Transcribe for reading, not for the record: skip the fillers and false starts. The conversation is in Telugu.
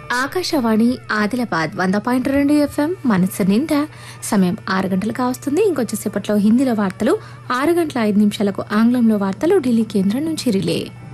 ఆకాశవాణి ఆదిలాబాద్ 100.2 FM మనసు నిండా. సమయం 6 గంటలు కావస్తుంది. ఇంకొంచెంసేపట్లో హిందీలో వార్తలు, 6 గంటల 5 నిమిషాలకు ఆంగ్లంలో వార్తలు ఢిల్లీ కేంద్రం నుంచి రిలే.